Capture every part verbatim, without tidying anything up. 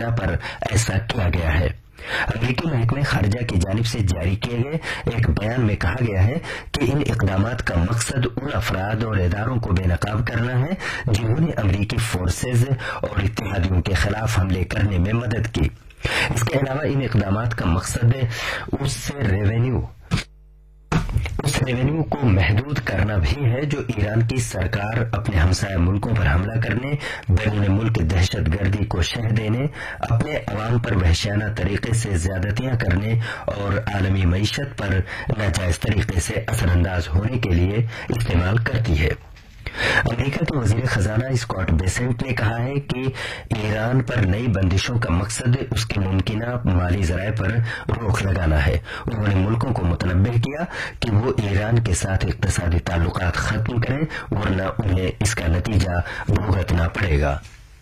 बना पर ऐसा किया गया है। अमेरिकी महकमे खारजा की जानिब से जारी किए गए एक बयान में कहा गया है कि इन इकदामात का मकसद उन अफराद और इदारों को बेनकाब करना है जिन्होंने अमेरिकी फोर्सेज और इत्तेहादियों के खिलाफ हमले करने में मदद की। इसके अलावा इन इकदामात का मकसद उससे रेवेन्यू उस रेवेन्यू को महदूद करना भी है जो ईरान की सरकार अपने हमसाया मुल्कों पर हमला करने, बैरून मुल्क दहशत गर्दी को शह देने, अपने अवाम पर वहशियाना तरीके से ज्यादतियां करने और आलमी मईशत पर नाजायज तरीके से असरअंदाज होने के लिए इस्तेमाल करती है। अमेरिका के वजीर खजाना स्कॉट बेसेंट ने कहा है कि ईरान पर नई बंदिशों का मकसद उसके मुमकिना माली जराए पर रोक लगाना है। उन्होंने मुल्कों को मुतनब्बे किया कि वो ईरान के साथ इक्तसादी ताल्लुकात खत्म करें वरना उन्हें इसका नतीजा भुगतना पड़ेगा।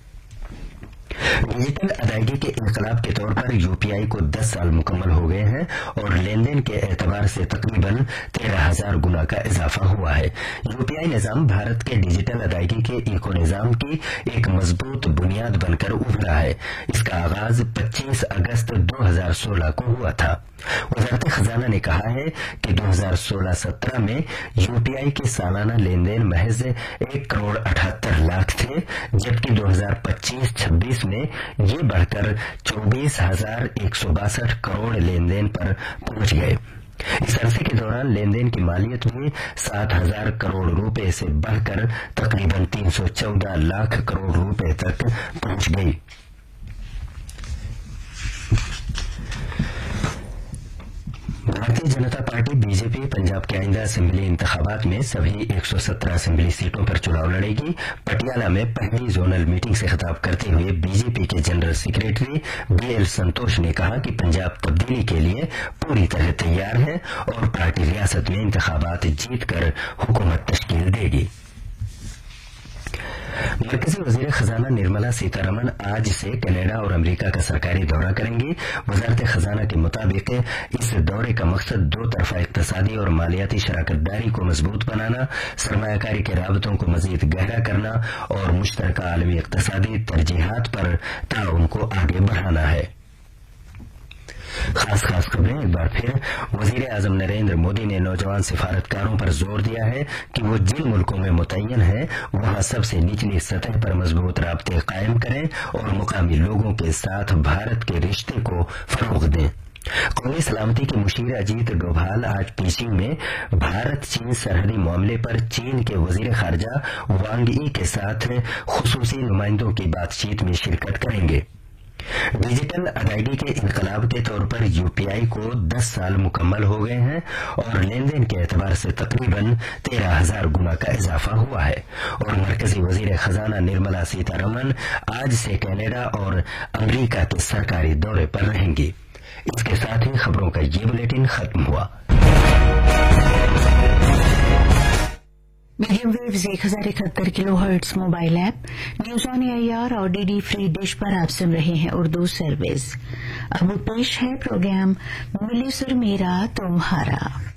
डिजिटल अदायगी के इनकलाब के तौर पर यूपीआई को दस साल मुकम्मल हो गए हैं और लेन देन के एतबार से तकरीबन तेरह हजार गुना का इजाफा हुआ है। यूपीआई निजाम भारत के डिजिटल अदायगी के इको निजाम की एक मजबूत बुनियाद बनकर उभरा है। इसका आगाज पच्चीस अगस्त दो हजार सोलह को हुआ था। वजारत खजाना ने कहा है कि दो हजार सोलह सत्रह में यूपीआई के सालाना लेन देन महज एक करोड़ अठहत्तर लाख थे, जबकि दो हजार पच्चीस छब्बीस में ये बढ़कर चौबीस हजार एक सौ बासठ करोड़ लेन देन पर पहुंच गए। इस अरसे के दौरान लेन देन की मालियत भी सात हजार करोड़ रुपए से बढ़कर तकरीबन तीन सौ चौदह लाख करोड़ रुपए तक पहुंच गई। भारतीय जनता पार्टी बीजेपी पंजाब के आइंदा असेंबली इंतखाबात में सभी एक सौ सत्रह असेंबली सीटों पर चुनाव लड़ेगी। पटियाला में पहली जोनल मीटिंग से खिताब करते हुए बीजेपी के जनरल सेक्रेटरी बी एल संतोष ने कहा कि पंजाब तब्दीली के लिए पूरी तरह तैयार है और पार्टी रियासत में इंतखाबात जीतकर हुकूमत तश्कील देगी। मरकजी वजीर खजाना निर्मला सीतारमन आज से कनाडा और अमेरिका का सरकारी दौरा करेंगी। वजारत खजाना के मुताबिक इस दौरे का मकसद दो तरफा इक्तसादी और मालियाती शराकतदारी को मजबूत बनाना, सरमायाकारी के राबतों को मजीद गहरा करना और मुश्तरका आलमी इक्तसादी तरजीहात पर ताउन को आगे बढ़ाना है। खास खास खबरें एक बार फिर। वजीर आजम नरेंद्र मोदी ने नौजवान सिफारतकारों पर जोर दिया है कि वो जिन मुल्कों में मुतय्यन हैं वहां सबसे निचली सतह पर मजबूत राब्ते कायम करें और मुकामी लोगों के साथ भारत के रिश्ते को फरोग दें। कौमी सलामती के मुशीर अजीत डोभाल आज बीजिंग में भारत चीन सरहदी मामले पर चीन के वजीर खारजा वांग यी के साथ खुसूसी नुमाइंदों की बातचीत में शिरकत करेंगे। डिजिटल अदायगी के इनकलाब के तौर पर यूपीआई को दस साल मुकम्मल हो गए हैं और लेन देन के एतबार से तकरीबन तेरह हजार गुना का इजाफा हुआ है। और मरकजी वजीर खजाना निर्मला सीतारमन आज से कनाडा और अमेरिका के सरकारी दौरे पर रहेंगी। इसके साथ ही खबरों का ये बुलेटिन खत्म हुआ। मीडियम वेव्स एक हजार इकहत्तर kilo hertz mobile app news on AIR और डीडी फ्री डिश पर आप सुन रहे हैं उर्दू सर्विस। अब पेश है प्रोग्राम मिले सुर मेरा तुम्हारा।